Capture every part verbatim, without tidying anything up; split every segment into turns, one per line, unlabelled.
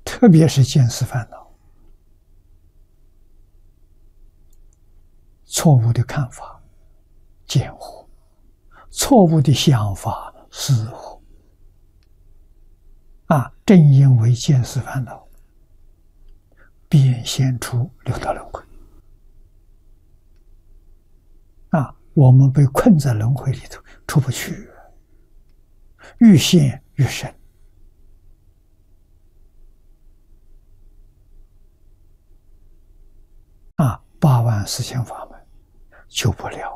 特别是见思烦恼，错误的看法见惑，错误的想法思惑。啊，正因为见思烦恼，变现出六道轮回。啊，我们被困在轮回里头，出不去，愈陷愈深。啊，八万四千法门救不了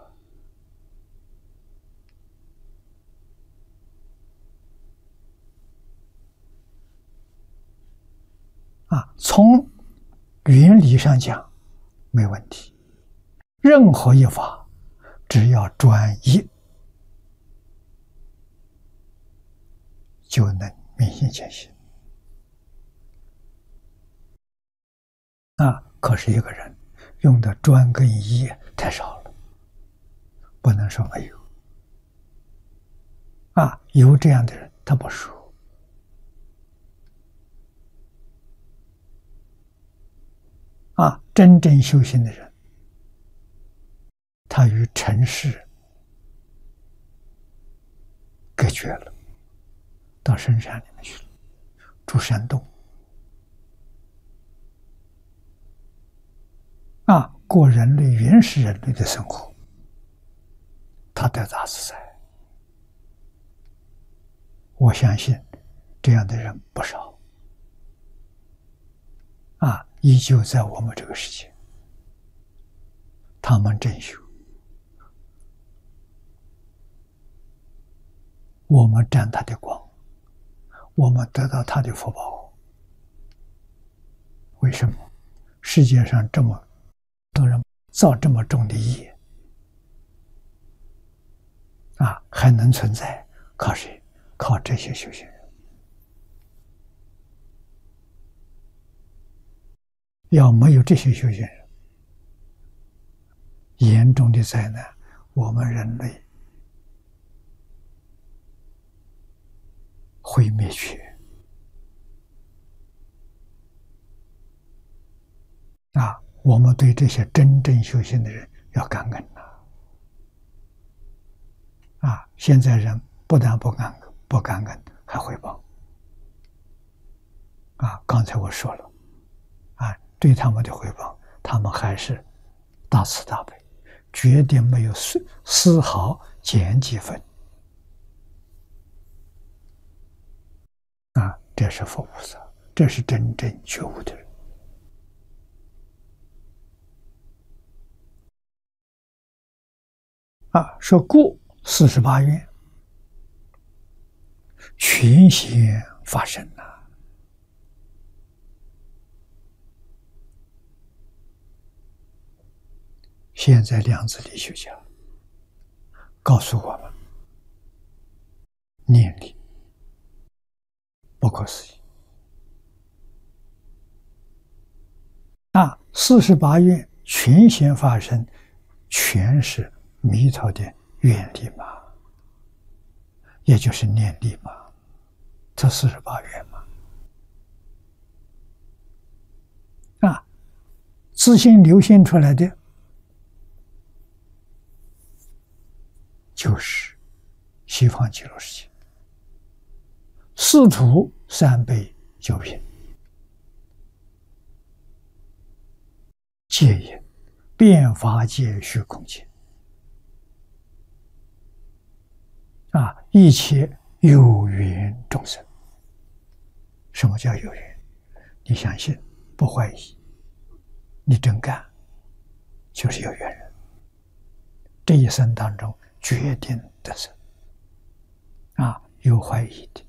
啊！啊，从原理上讲没问题，任何一法只要专一，就能明心见性。啊，可是一个人用的专跟一太少了，不能说没有。啊，有这样的人，他不说。啊，真正修行的人，他与尘世隔绝了，到深山里面去了，住山洞。啊，过人类原始人类的生活，他得大自在。我相信这样的人不少。啊，依旧在我们这个世界，他们真修，我们沾他的光，我们得到他的福报。为什么世界上这么多人造这么重的业，啊，还能存在？靠谁？靠这些修行人。要没有这些修行人，严重的灾难，我们人类会灭绝。啊，我们对这些真正修行的人要感恩呐！啊，现在人不但不感恩，不感恩还诽谤。啊，刚才我说了，啊，对他们的诽谤，他们还是大慈大悲，绝对没有丝丝毫减几分。啊，这是佛菩萨，这是真正觉悟的人。啊，说故四十八愿全显发生了。现在量子力学家告诉我们，念力不可思议。啊，四十八愿全显发生，全是弥陀的愿力嘛，也就是念力嘛，这四十八愿嘛。啊，自性流现出来的，就是西方极乐世界，四土三辈九品，戒也，变法界虚空界。啊，一切有缘众生。什么叫有缘？你相信，不怀疑，你真干，就是有缘人。这一生当中决定得生。啊，有怀疑的，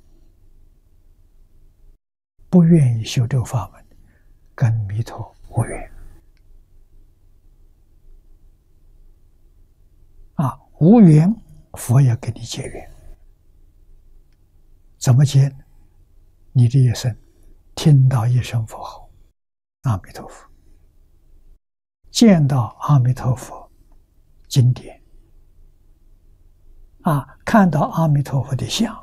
不愿意修这个法门，跟弥陀无缘。啊，无缘，佛也给你结缘。怎么结？你这一生听到一声佛号，阿弥陀佛，见到阿弥陀佛经典，啊，看到阿弥陀佛的像，